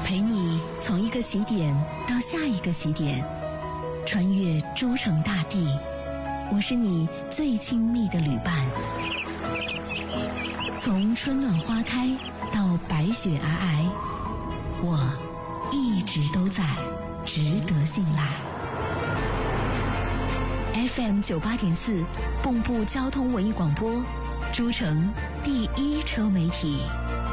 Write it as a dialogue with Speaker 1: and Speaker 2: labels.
Speaker 1: 陪你从一个起点到下一个起点，穿越诸城大地。我是你最亲密的旅伴，从春暖花开到白雪皑皑，我一直都在，值得信赖。FM 98.4，蚌埠交通文艺广播，诸城第一车媒体。